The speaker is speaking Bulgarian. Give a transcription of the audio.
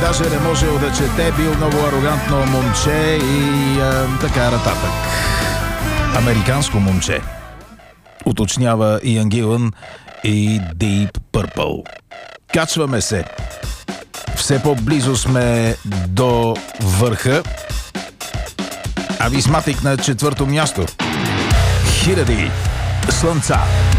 даже не можел да чете, бил много арогантно момче и така нататък. Американско момче, уточнява Иан Гилън и Deep Purple. Качваме се. Все по-близо сме до върха. Ависматик на 4-то място. Хиляди слънца.